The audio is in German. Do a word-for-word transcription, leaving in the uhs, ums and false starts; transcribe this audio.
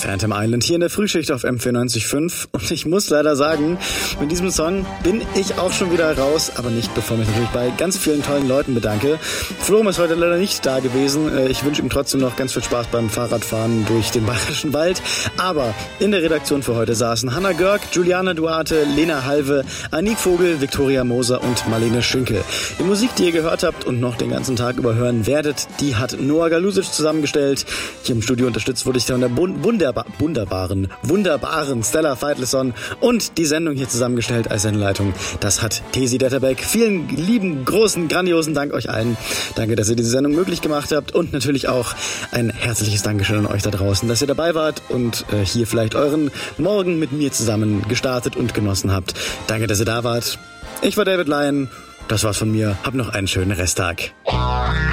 Phantom Island hier in der Frühschicht auf M vierundneunzig Komma fünf. Und ich muss leider sagen, mit diesem Song bin ich auch schon wieder raus, aber nicht bevor ich mich natürlich bei ganz vielen tollen Leuten bedanke. Flo ist heute leider nicht da gewesen. Ich wünsche ihm trotzdem noch ganz viel Spaß beim Fahrradfahren durch den Bayerischen Wald. Aber in der Redaktion für heute saßen Hanna Görg, Juliana Duarte, Lena Halve, Anik Vogel, Viktoria Moser und Marlene Schünkel. Die Musik, die ihr gehört habt und noch den ganzen Tag über hören werdet, die hat Noah Galusic zusammengestellt. Hier im Studio unterstützt wurde ich von der bun- wunderba- wunderbaren, wunderbaren Stella Feitleson und die Sendung hier zusammengestellt als Sendleitung. Das hat Tesi Detterbeck. Vielen lieben, großen, grandiosen Dank euch allen. Danke, dass ihr diese Sendung möglich gemacht habt und natürlich auch ein herzliches Dankeschön an euch da draußen, dass ihr dabei wart und äh, hier vielleicht euren Morgen mit mir zusammen gestartet und genossen habt. Danke, dass ihr da wart. Ich war David Lyon. Das war's von mir. Habt noch einen schönen Resttag.